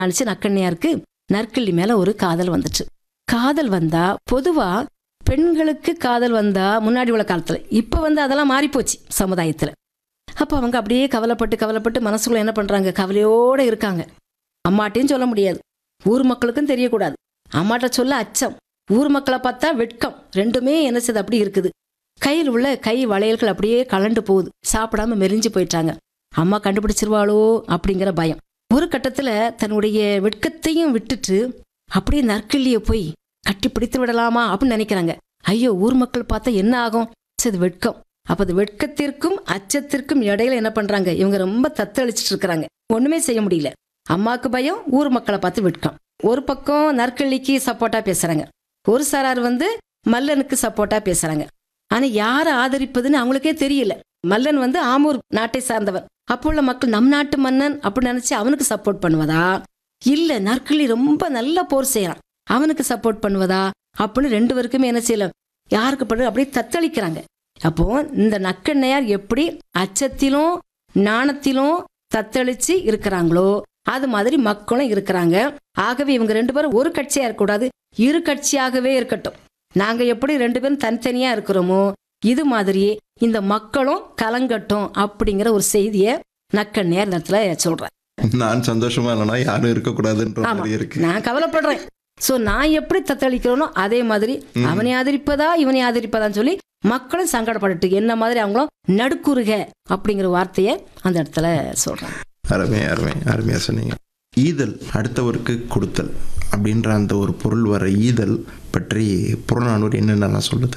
நினைச்சு நக்கண்ணையாருக்கு நற்கிள்ளி மேல ஒரு காதல் வந்துச்சு. காதல் வந்தா பொதுவா பெண்களுக்கு காதல் வந்தா முன்னாடி உள்ள காலத்துல, இப்ப அதெல்லாம் மாறிப்போச்சு சமுதாயத்துல. அப்ப அவங்க அப்படியே கவலைப்பட்டு மனசுக்குள்ள என்ன பண்றாங்க, கவலையோட இருக்காங்க. அம்மாட்டையும் சொல்ல முடியாது, ஊர் மக்களுக்கும் தெரியக்கூடாது. அம்மாட்ட சொல்ல அச்சம், ஊர் மக்களை பார்த்தா வெட்கம். ரெண்டுமே என்ன செய்யுது, அப்படி இருக்குது. கையில் உள்ள கை வளையல்கள் அப்படியே கலண்டு போகுது. சாப்பிடாம மெலிஞ்சு போயிட்டாங்க. அம்மா கண்டுபிடிச்சிருவாளோ அப்படிங்கிற பயம். ஒரு கட்டத்துல தன்னுடைய வெட்கத்தையும் விட்டுட்டு அப்படியே நற்கிள்ளிய போய் கட்டி பிடித்து விடலாமா அப்படின்னு நினைக்கிறாங்க. ஐயோ, ஊர் மக்கள் பார்த்தா என்ன ஆகும், அது வெட்கம். அப்ப அது வெட்கத்திற்கும் அச்சத்திற்கும் இடையில என்ன பண்றாங்க, இவங்க ரொம்ப தத்தளிச்சுட்டு இருக்கிறாங்க. ஒண்ணுமே செய்ய முடியல. அம்மாவுக்கு பயம், ஊர் மக்களை பார்த்து வெட்கம். ஒரு பக்கம் நற்கிள்ளிக்கு சப்போர்ட்டா பேசுறாங்க, ஒரு சாரார் மல்லனுக்கு சப்போர்ட்டா பேசுறாங்க. ஆனா யாரை ஆதரிப்பதுன்னு அவங்களுக்கே தெரியல. மல்லன் ஆமூர் நாட்டை சார்ந்தவன். அப்போ உள்ள மக்கள் நம் நாட்டு மன்னன் அப்படின்னு நினைச்சு அவனுக்கு சப்போர்ட் பண்ணுவதா, இல்ல நற்கிள்ளி ரொம்ப நல்ல போர் செய்யறான் அவனுக்கு சப்போர்ட் பண்ணுவதா அப்படின்னு ரெண்டு பேருக்குமே என்ன செய்யல, யாருக்கு பண்ணு அப்படியே தத்தளிக்கிறாங்க. அப்போ இந்த நக்கண்ணையார் எப்படி அச்சத்திலும் நாணத்திலும் தத்தளிச்சு இருக்கிறாங்களோ அது மாதிரி மக்களும் இருக்கிறாங்க. ஆகவே இவங்க ரெண்டு பேரும் ஒரு கட்சியா இருக்கக்கூடாது, இரு கட்சியாகவே இருக்கட்டும். நாங்க எப்படி ரெண்டு பேரும் தனித்தனியா இருக்கிறோமோ இது மாதிரியே இந்த மக்களும் கலங்கட்டும் அப்படிங்கிற ஒரு செய்திய நக்கண்ணையார் இந்த இடத்துல சொல்றேன். நான் சந்தோஷமா இல்லைன்னா யாரும் இருக்கக்கூடாதுன்ற மாதிரி இருக்கு. நான் கவலைப்படுறேன். சோ நான் எப்படி தத்தளிக்கிறோனோ அதே மாதிரி அவனை ஆதரிப்பதா இவனை ஆதரிப்பதான்னு சொல்லி மக்களும் சங்கடப்பட்டு என்ன மாதிரி அவங்களும் நடுக்குறுக அப்படிங்கிற வார்த்தையை அந்த இடத்துல சொல்றாங்க. அருமையா சொன்னீங்க. ஈதல், அடுத்தவருக்கு கொடுத்தல் அப்படின்ற அந்த ஒரு பொருள் வர ஈதல் பற்றி புறநானூறு என்னென்னலாம் சொல்லுது?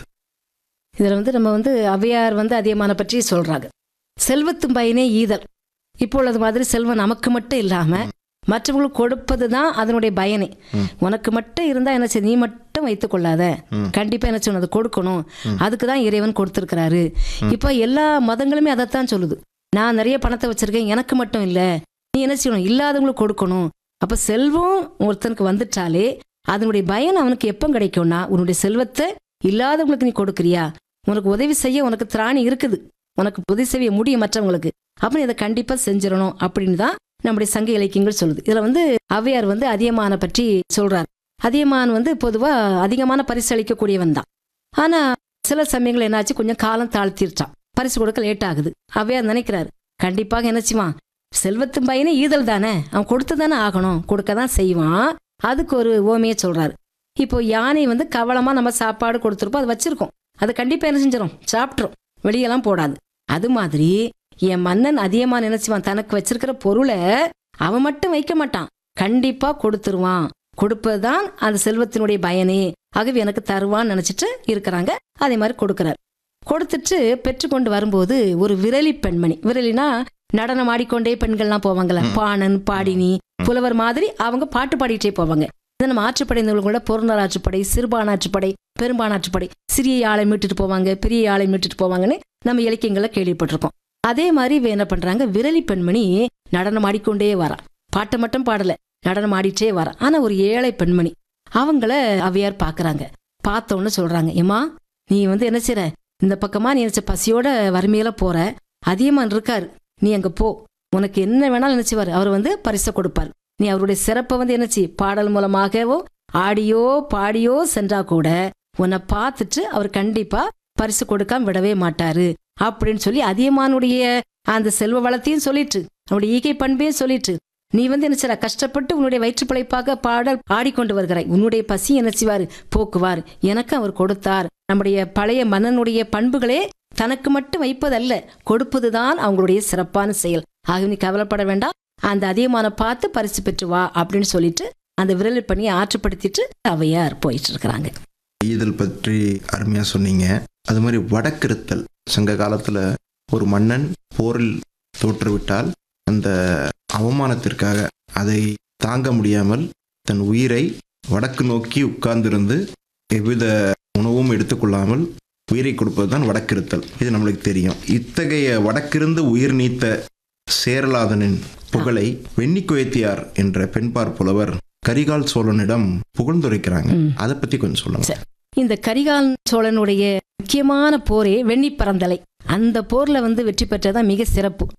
இதுல நம்ம ஔவையார் அதியமான பற்றி சொல்றாங்க. செல்வத்தும் பயனே ஈதல். இப்போ உள்ளது மாதிரி செல்வம் நமக்கு மட்டும் இல்லாம மற்றவங்களுக்கு கொடுப்பது தான் அதனுடைய பயனே. உனக்கு மட்டும் இருந்தா என்ன செய்ய, நீ மட்டும் வைத்துக் கொள்ளாத, கண்டிப்பா என்ன சொன்னது கொடுக்கணும். அதுக்குதான் இறைவன் கொடுத்திருக்கிறாரு. இப்ப எல்லா மதங்களுமே அதைத்தான் சொல்லுது. நான் நிறைய பணத்தை வச்சிருக்கேன், எனக்கு மட்டும் இல்ல, நீ என்ன செய்யணும், இல்லாதவங்களுக்கு கொடுக்கணும். அப்ப செல்வம் ஒருத்தனுக்கு வந்துட்டாலே அதனுடைய பயன் அவனுக்கு எப்ப கிடைக்கும்னா, உன்னுடைய செல்வத்தை இல்லாதவங்களுக்கு நீ கொடுக்குறியா, உனக்கு உதவி செய்ய உனக்கு திராணி இருக்குது, உனக்கு உதவி செய்ய முடியும் மற்றவங்களுக்கு, அப்ப இதை கண்டிப்பா செஞ்சிடணும் அப்படின்னு தான் நம்முடைய சங்க இலக்கியங்கள் சொல்லுது. இதுல ஔவையார் அதியமான பற்றி சொல்றாரு. அதியமான் பொதுவா அதிகமான பரிசு அளிக்கக்கூடியவன் தான். ஆனா சில சமயங்கள் என்னாச்சு, கொஞ்சம் காலம் தாழ்த்திருச்சான், பரிசு கொடுக்க லேட் ஆகுது. ஔவையார் நினைக்கிறாரு, கண்டிப்பாக என்னச்சுவான், செல்வத்தின் பயனே ஈதல் தானே, அவன் கொடுத்து தானே ஆகணும், கொடுக்கதான் செய்வான். அதுக்கு ஒரு ஓமையை சொல்றாரு. இப்போ யானை கவலமா நம்ம சாப்பாடு கொடுத்துருப்போம், அது வச்சிருக்கோம், அது கண்டிப்பா என்ன செஞ்சிடும், சாப்பிட்டுரும், வெளியெல்லாம் போடாது. அது மாதிரி என் மன்னன் அதியமான் நினைச்சுவான், தனக்கு வச்சிருக்கிற பொருளை அவன் மட்டும் வைக்க மாட்டான், கண்டிப்பா கொடுத்துருவான். கொடுப்பதுதான் அந்த செல்வத்தினுடைய பயனே, ஆகவே எனக்கு தருவான்னு நினைச்சிட்டு இருக்கிறாங்க. அதே மாதிரி கொடுக்கிறார். கொடுத்துட்டு பெற்றுக்கொண்டு வரும்போது ஒரு விரலி பெண்மணி, விரலினா நடனம் ஆடிக்கொண்டே பெண்கள்லாம் போவாங்கல்ல, பாணன் பாடினி புலவர் மாதிரி அவங்க பாட்டு பாடிட்டே போவாங்க. இதை நம்ம ஆற்றுப்படைந்தவங்களோட பொருளாதார ஆற்றுப்படை, சிறுபான் ஆற்றுப்படை, பெரும்பான் ஆற்றுப்படை, சிறிய ஆளை மீட்டுட்டு போவாங்க, பெரிய ஆளை மீட்டுட்டு போவாங்கன்னு நம்ம இலக்கியங்களை கேள்விப்பட்டிருக்கோம். அதே மாதிரி என்ன பண்றாங்க, விரலி பெண்மணி நடனம் ஆடிக்கொண்டே வரா, பாட்டை மட்டும் பாடல, நடனம் ஆடிட்டே வரா. ஆனா ஒரு ஏழை பெண்மணி, அவங்கள ஔவையார் பாக்குறாங்க. பார்த்தோன்னு சொல்றாங்க, ஏமா நீ என்ன செய்ற, இந்த பக்கமா நீ நினைச்ச பசியோட வறுமையில போற, அதியமான் இருக்காரு, நீ அங்க போ, உனக்கு என்ன வேணாலும் நினைச்சுவாரு, அவர் பரிசை கொடுப்பார். நீ அவருடைய சிறப்பை என்னச்சு பாடல் மூலமாகவோ ஆடியோ பாடியோ சென்றா கூட உன்னை பார்த்துட்டு அவர் கண்டிப்பா பரிசு கொடுக்காம விடவே மாட்டாரு அப்படின்னு சொல்லி அதியமானுடைய அந்த செல்வ வளத்தையும் சொல்லிட்டு அவனுடைய ஈகை பண்பையும் சொல்லிட்டு, நீ என்ன செய்ற, கஷ்டப்பட்டு உன்னுடைய வயிற்று பிழைப்பாக பாடல் ஆடிக்கொண்டு வருகிறாய், உன்னுடைய பசி என்ன செய்வார், போக்குவார், எனக்கு அவர் கொடுத்தார். நம்முடைய பழைய மன்னனுடைய பண்புகளே தனக்கு மட்டும் வைப்பதல்ல, கொடுப்பதுதான் அவங்களுடைய சிறப்பான செயல். ஆக நீ கவலைப்பட வேண்டாம், அந்த அதியமான பார்த்து பரிசு பெற்று வா அப்படின்னு சொல்லிட்டு அந்த விரல் பணியை ஆற்றுப்படுத்திட்டு ஔவையார் போயிட்டு இருக்கிறாங்க. ஈதல் பற்றி அருமையா சொன்னீங்க. அது மாதிரி வடக்கிருத்தல், சங்க காலத்துல ஒரு மன்னன் போரில் தோற்றுவிட்டால் அந்த அவமானத்திற்காக அதை தாங்க முடியாமல் தன் உயிரை வடக்கு நோக்கி உட்கார்ந்திருந்து எவ்வித உணவும் எடுத்துக்கொள்ளாமல் உயிரை கொடுப்பதுதான் வடக்கிருத்தல். இது நம்மளுக்கு தெரியும். இத்தகைய வடக்கிருந்து உயிர் நீத்த சேரலாதனின் புகழை வெண்ணிக்குயத்தியார் என்ற பெண்பார் புலவர் கரிகால் சோழனிடம் புகழ்ந்துரைக்கிறாங்க. அதை பத்தி கொஞ்சம் சொல்லுங்க. இந்த கரிகால் சோழனுடைய முக்கியமான போரே வெண்ணி பரந்தலை. அந்த போர்ல வெற்றி பெற்றதான் மிக சிறப்பு.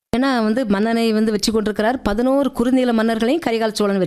ஏன்னா வந்து மன்னனை வந்து வச்சு கொண்டிருக்கிறார். 11 குறுநில மன்னர்களையும் கரிகால சோழன்